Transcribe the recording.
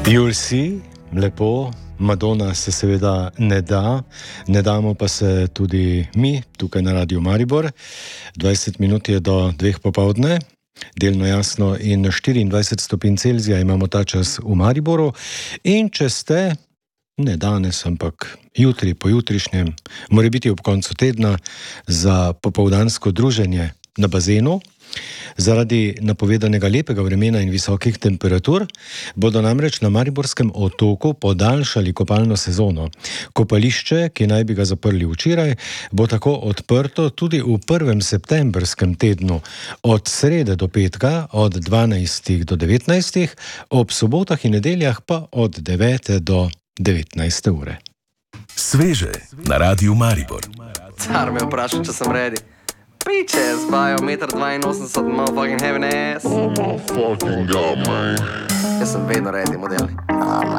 Julsi, lepo, Madonna se seveda ne da, ne damo pa se tudi mi tukaj na Radiu Maribor. 20 minut je do 2 popoldne, delno jasno in 24 stopinj Celzija imamo ta čas v Mariboru. In če ste, ne danes, ampak jutri, pojutrišnjem, mora biti ob koncu tedna za popoldansko druženje na bazenu. Zaradi napovedanega lepega vremena in visokih temperatur bodo namreč na Mariborskem otoku podaljšali kopalno sezono. Kopališče, ki naj bi ga zaprli včeraj, bo tako odprto tudi v prvem septembrskem tednu, od srede do petka, od 12 do 19, ob sobotah in nedeljah pa od 9 do 19 ure. Sveže na Radiu Maribor. Car me vpraša, če sem ready. Bitches, bajo 1,82 m, motherfucking heavy ass. Oh my fucking god, man. Jaz sem vedno ready, model.